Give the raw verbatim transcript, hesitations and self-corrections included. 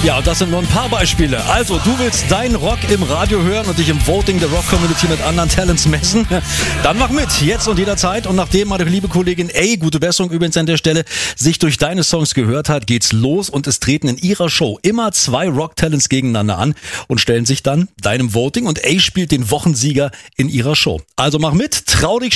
Ja, und das sind nur ein paar Beispiele. Also, du willst deinen Rock im Radio hören und dich im Voting der Rock-Community mit anderen Talents messen? Dann mach mit, jetzt und jederzeit. Und nachdem meine liebe Kollegin A, gute Besserung übrigens an der Stelle, sich durch deine Songs gehört hat, geht's los und es treten in ihrer Show immer zwei Rock-Talents gegeneinander an und stellen sich dann deinem Voting und A spielt den Wochensieger in ihrer Show. Also mach mit, trau dich